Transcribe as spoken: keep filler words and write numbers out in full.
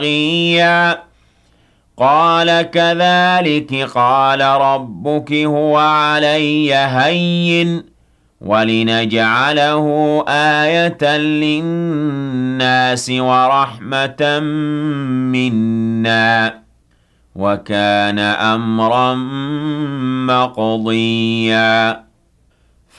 تقيا قال كذلك قال ربك هو علي هين ولنجعله آية للناس ورحمة منا وكان أمرا مقضيا